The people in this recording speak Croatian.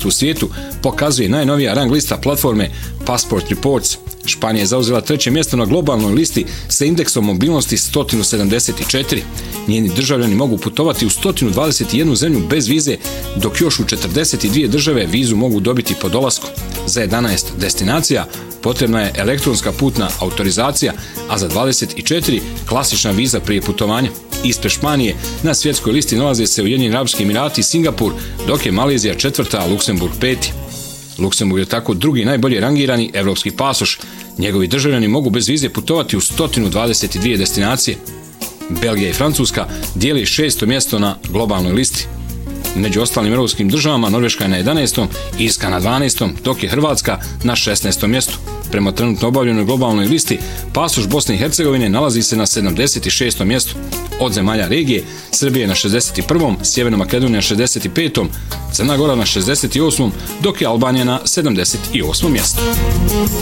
mjestu u svijetu, pokazuje najnovija rang lista platforme Passport Reports. Španija je zauzela 3. mjesto na globalnoj listi sa indeksom mobilnosti 174. Njeni državljani mogu putovati u 121 zemlju bez vize, dok još u 42 države vizu mogu dobiti po dolasku. Za 11 destinacija potrebna je elektronska putna autorizacija, a za 24 klasična viza prije putovanja. Ispred Španije na svjetskoj listi nalaze se Ujedinjeni Arapski Emirati i Singapur, dok je Malezija 4., a Luksemburg 5. Luksemburg je tako drugi najbolje rangirani evropski pasoš. Njegovi državljani mogu bez vize putovati u 122 destinacije. Belgija i Francuska dijeli 6. mjesto na globalnoj listi. Među ostalim europskim državama Norveška je na 11., Irska na 12., dok je Hrvatska na 16. mjestu. Prema trenutno obavljenoj globalnoj listi, pasoš Bosne i Hercegovine nalazi se na 76. mjestu. Od zemalja regije, Srbija je na 61., Sjeverna Makedonija na 65., Crna Gora na 68., dok je Albanija na 78. mjestu.